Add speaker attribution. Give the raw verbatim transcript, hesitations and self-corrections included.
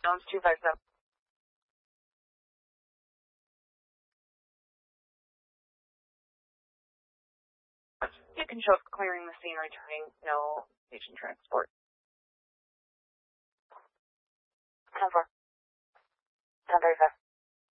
Speaker 1: Jones two five seven. You can show clearing the scene, returning, no patient transport. ten four. ten thirty-five.